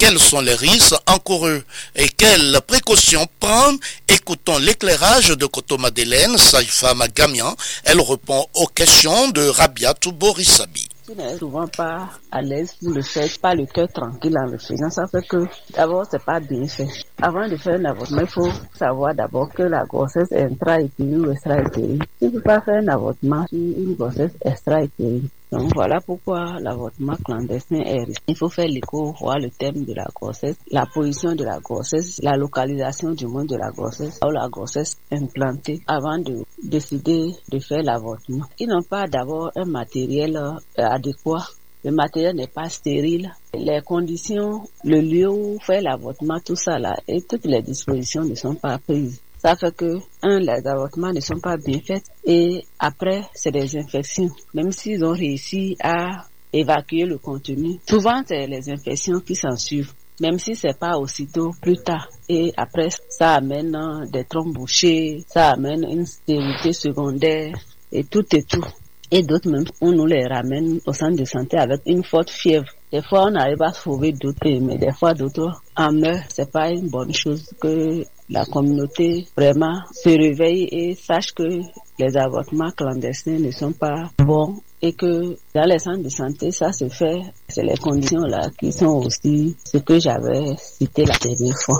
quels sont les risques encourus et quelles précautions prendre. Écoutons l'éclairage de Koto Madeleine, sage-femme à Gamian. Elle répond aux questions de Rabiatou Borissabi. Qui n'est souvent pas à l'aise, vous le faites pas le cœur tranquille en le faisant. Ça fait que d'abord c'est pas bien fait. Avant de faire un avortement, il faut savoir d'abord que la grossesse est intra-utérine ou extra-utérine. Si vous ne pouvez pas faire un avortement sur une grossesse extra-utérine. Donc voilà pourquoi l'avortement clandestin est risqué. Il faut faire l'écho, voir le thème de la grossesse, la position de la grossesse, la localisation du moment de la grossesse, ou la grossesse implantée avant de décider de faire l'avortement. Ils n'ont pas d'abord un matériel adéquat. Le matériel n'est pas stérile. Les conditions, le lieu où faire l'avortement, tout ça là, et toutes les dispositions ne sont pas prises. Ça fait que, les avortements ne sont pas bien faits et après, c'est des infections. Même s'ils ont réussi à évacuer le contenu, souvent c'est les infections qui s'en suivent. Même si c'est pas aussitôt, plus tard. Et après, ça amène des trompes bouchées, ça amène une stérilité secondaire et tout et tout. Et d'autres même, on nous les ramène au centre de santé avec une forte fièvre. Des fois, on arrive à sauver d'autres, mais des fois, d'autres en meurent. C'est pas une bonne chose que la communauté vraiment se réveille et sache que les avortements clandestins ne sont pas bons et que dans les centres de santé, ça se fait. C'est les conditions là qui sont aussi ce que j'avais cité la dernière fois.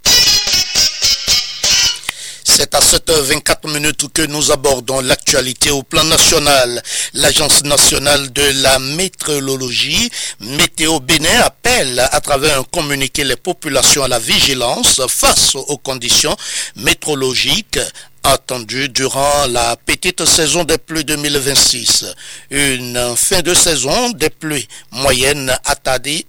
C'est à 7h24 que nous abordons l'actualité au plan national. L'Agence nationale de la météorologie, Météo Bénin, appelle à travers un communiqué les populations à la vigilance face aux conditions météorologiques attendu durant la petite saison des pluies 2026. Une fin de saison des pluies moyennes attardées,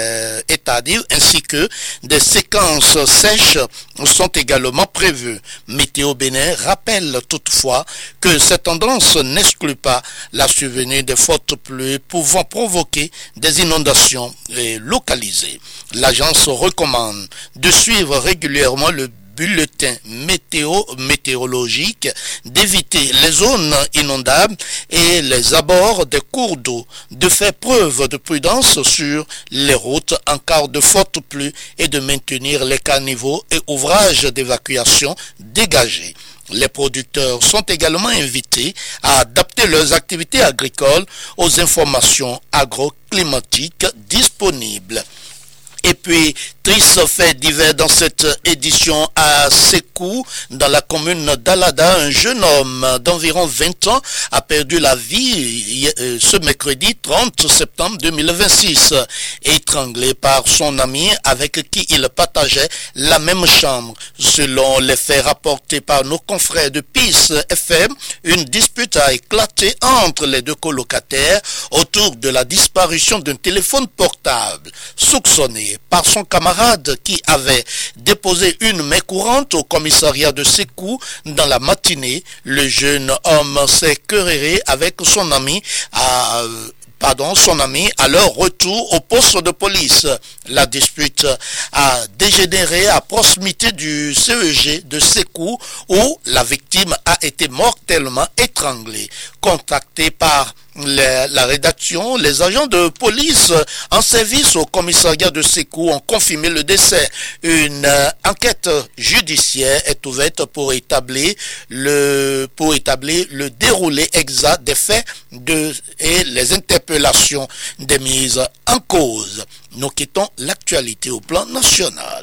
ainsi que des séquences sèches sont également prévues. Météo Bénin rappelle toutefois que cette tendance n'exclut pas la survenue des fortes pluies pouvant provoquer des inondations localisées. L'agence recommande de suivre régulièrement le bulletin météorologique, d'éviter les zones inondables et les abords des cours d'eau, de faire preuve de prudence sur les routes en cas de fortes pluies et de maintenir les caniveaux et ouvrages d'évacuation dégagés. Les producteurs sont également invités à adapter leurs activités agricoles aux informations agroclimatiques disponibles. Et puis, triste fait divers dans cette édition à Sékou, dans la commune d'Alada, un jeune homme d'environ 20 ans a perdu la vie ce mercredi 30 septembre 2026, étranglé par son ami avec qui il partageait la même chambre. Selon les faits rapportés par nos confrères de PIS FM, une dispute a éclaté entre les deux colocataires autour de la disparition d'un téléphone portable, soupçonné par son camarade qui avait déposé une main courante au commissariat de Sékou dans la matinée. Le jeune homme s'est querellé avec son ami à leur retour au poste de police. La dispute a dégénéré à proximité du CEG de Sékou où la victime a été mortellement étranglée. Contacté par la rédaction, les agents de police en service au commissariat de Sékou ont confirmé le décès. Une enquête judiciaire est ouverte pour établir le déroulé exact des faits et les interpellations des mises en cause. Nous quittons l'actualité au plan national.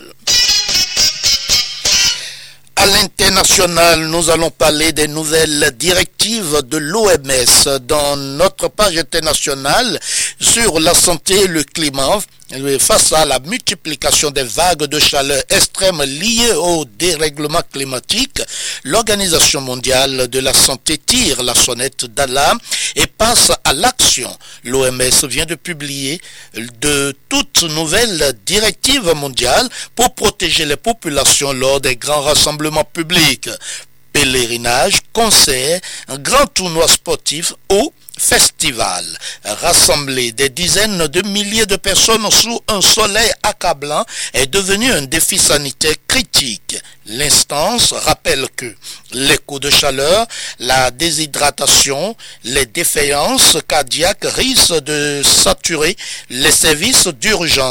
À l'international, nous allons parler des nouvelles directives de l'OMS dans notre page internationale sur la santé et le climat. Face à la multiplication des vagues de chaleur extrêmes liées au dérèglement climatique, l'Organisation mondiale de la santé tire la sonnette d'alarme et passe à l'action. L'OMS vient de publier de toutes nouvelles directives mondiales pour protéger les populations lors des grands rassemblements publics, pèlerinages, concerts, grands tournois sportifs ou festival. Rassembler des dizaines de milliers de personnes sous un soleil accablant est devenu un défi sanitaire critique. L'instance rappelle que les coups de chaleur, la déshydratation, les défaillances cardiaques risquent de saturer les services d'urgence.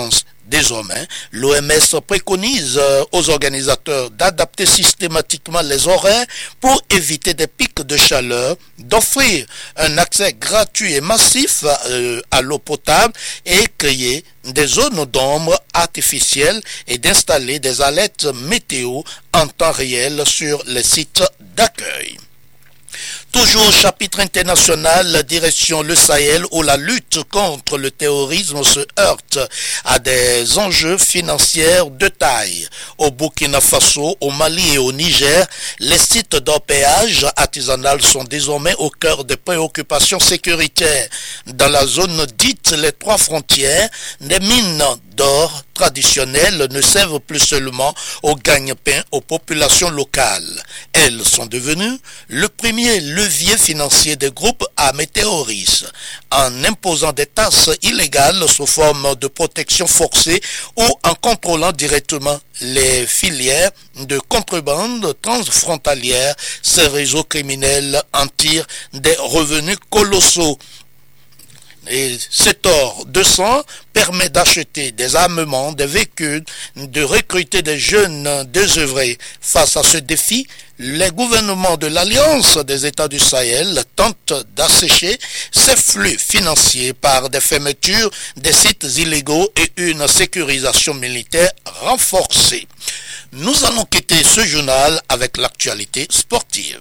Désormais, l'OMS préconise aux organisateurs d'adapter systématiquement les horaires pour éviter des pics de chaleur, d'offrir un accès gratuit et massif à l'eau potable et créer des zones d'ombre artificielles et d'installer des alertes météo en temps réel sur les sites d'accueil. Toujours au chapitre international, direction le Sahel où la lutte contre le terrorisme se heurte à des enjeux financiers de taille. Au Burkina Faso, au Mali et au Niger, les sites d'orpaillage artisanal sont désormais au cœur des préoccupations sécuritaires. Dans la zone dite les trois frontières, des mines d'or traditionnelles ne servent plus seulement au gagne-pain aux populations locales. Elles sont devenues le premier levier financier des groupes armés terroristes, en imposant des taxes illégales sous forme de protection forcée ou en contrôlant directement les filières de contrebande transfrontalière. Ces réseaux criminels en tirent des revenus colossaux. Et cet or de sang permet d'acheter des armements, des véhicules, de recruter des jeunes désœuvrés. Face à ce défi, les gouvernements de l'Alliance des États du Sahel tentent d'assécher ces flux financiers par des fermetures des sites illégaux et une sécurisation militaire renforcée. Nous allons quitter ce journal avec l'actualité sportive.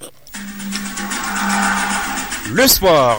Le sport.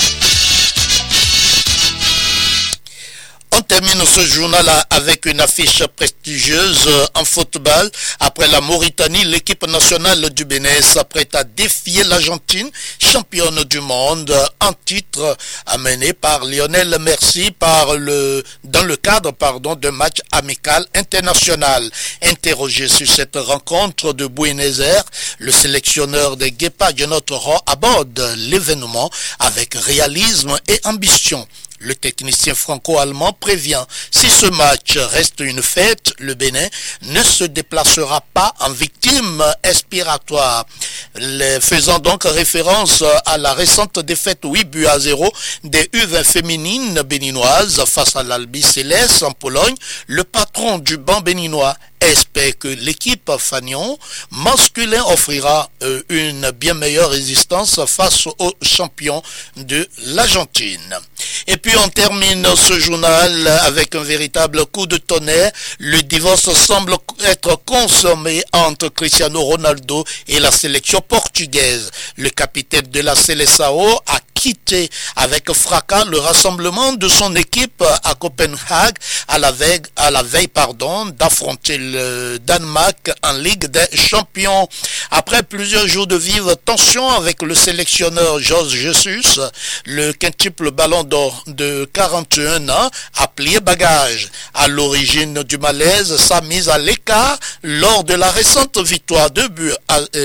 On termine ce journal avec une affiche prestigieuse en football. Après la Mauritanie, l'équipe nationale du Bénin s'apprête à défier l'Argentine, championne du monde, en titre amené par Lionel Messi dans le cadre d'un match amical international. Interrogé sur cette rencontre de Buenos Aires, le sélectionneur des Guépards de notre rang aborde l'événement avec réalisme et ambition. Le technicien franco-allemand prévient, si ce match reste une fête, le Bénin ne se déplacera pas en victime expiratoire. Faisant donc référence à la récente défaite 8-0 des U20 féminines béninoises face à l'Albi Céleste en Pologne, le patron du banc béninois espère que l'équipe Fagnon masculin offrira une bien meilleure résistance face aux champions de l'Argentine. Et puis on termine ce journal avec un véritable coup de tonnerre. Le divorce semble être consommé entre Cristiano Ronaldo et la sélection portugaise. Le capitaine de la Seleção a quitté avec fracas le rassemblement de son équipe à Copenhague à la veille d'affronter le Danemark en Ligue des Champions. Après plusieurs jours de vive tension avec le sélectionneur Jorge Jesus, le quintuple ballon d'or de 41 ans a plié bagage. À l'origine du malaise, sa mise à l'écart lors de la récente victoire 2 buts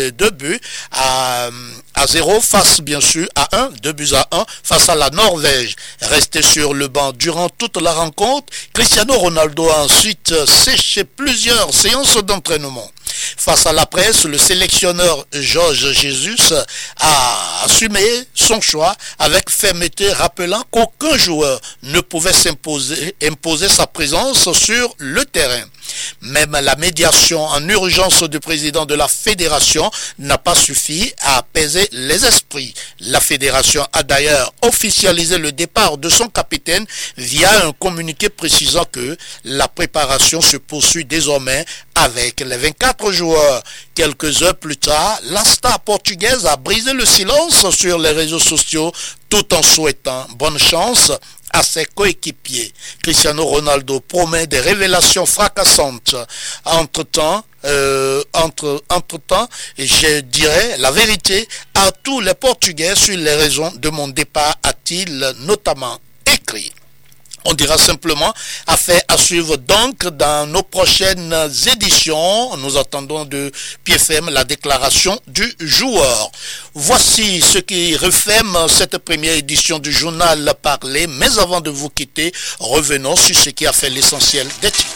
à 0 face bien sûr à 2 buts à 1 face à la Norvège. Resté sur le banc durant toute la rencontre, Cristiano Ronaldo a ensuite séché plusieurs séances d'entraînement. Face à la presse, le sélectionneur Jorge Jesus a assumé son choix avec fermeté, rappelant qu'aucun joueur ne pouvait imposer sa présence sur le terrain. Même la médiation en urgence du président de la fédération n'a pas suffi à apaiser les esprits. La fédération a d'ailleurs officialisé le départ de son capitaine via un communiqué précisant que la préparation se poursuit désormais avec les 24 joueurs. Quelques heures plus tard, la star portugaise a brisé le silence sur les réseaux sociaux tout en souhaitant bonne chance à ses coéquipiers. Cristiano Ronaldo promet des révélations fracassantes. Entre-temps, je dirais la vérité à tous les Portugais sur les raisons de mon départ, a-t-il notamment écrit. On dira simplement affaire à suivre donc dans nos prochaines éditions. Nous attendons de pied ferme la déclaration du joueur. Voici ce qui referme cette première édition du journal parlé. Mais avant de vous quitter, revenons sur ce qui a fait l'essentiel des titres.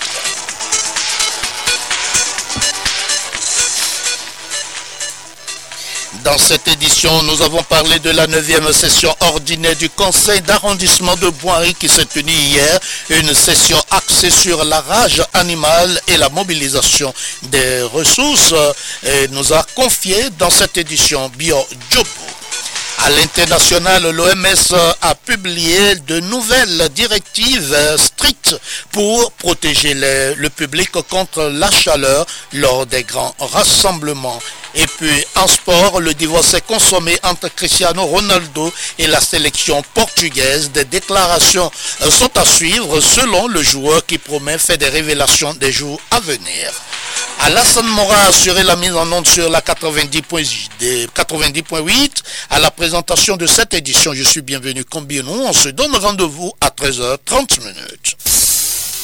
Dans cette édition, nous avons parlé de la 9e session ordinaire du conseil d'arrondissement de Boiry qui s'est tenue hier. Une session axée sur la rage animale et la mobilisation des ressources. Et nous a confié dans cette édition Bio Djopo. À l'international, l'OMS a publié de nouvelles directives strictes pour protéger le public contre la chaleur lors des grands rassemblements. Et puis en sport, le divorce est consommé entre Cristiano Ronaldo et la sélection portugaise. Des déclarations sont à suivre selon le joueur qui promet faire des révélations des jours à venir. Alassane Mora a assuré la mise en onde sur la 90.8 à la présentation de cette édition. Je suis bienvenu, combien nous, on se donne rendez-vous à 13h30.